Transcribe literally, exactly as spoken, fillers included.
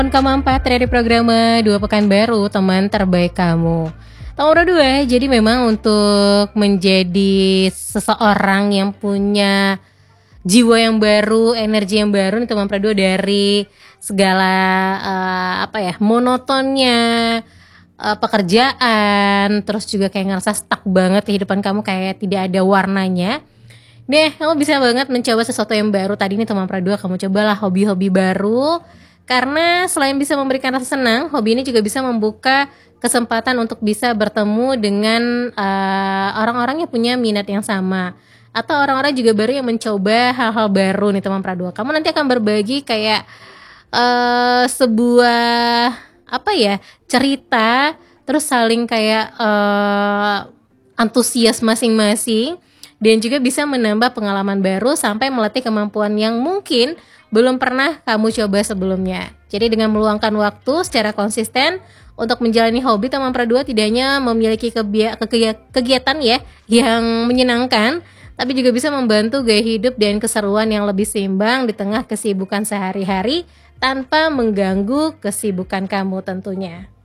Keempat dari program Dua Pekan Baru, teman terbaik kamu. Nomor dua, jadi memang untuk menjadi seseorang yang punya jiwa yang baru, energi yang baru nih teman Prado, dari segala uh, apa ya monotonnya uh, pekerjaan, terus juga kayak ngerasa stuck banget kehidupan kamu, kayak tidak ada warnanya. Deh, kamu bisa banget mencoba sesuatu yang baru. Tadi nih teman Prado, kamu cobalah hobi-hobi baru. Karena selain bisa memberikan rasa senang, hobi ini juga bisa membuka kesempatan untuk bisa bertemu dengan uh, orang-orang yang punya minat yang sama. Atau orang-orang juga baru yang mencoba hal-hal baru nih teman Prado. Kamu nanti akan berbagi kayak uh, sebuah apa ya cerita, terus saling kayak uh, antusias masing-masing. Dan juga bisa menambah pengalaman baru sampai melatih kemampuan yang mungkin belum pernah kamu coba sebelumnya. Jadi dengan meluangkan waktu secara konsisten untuk menjalani hobi, teman Pradua tidak hanya memiliki kebia- kegiatan ya yang menyenangkan, tapi juga bisa membantu gaya hidup dan keseruan yang lebih seimbang di tengah kesibukan sehari-hari tanpa mengganggu kesibukan kamu tentunya.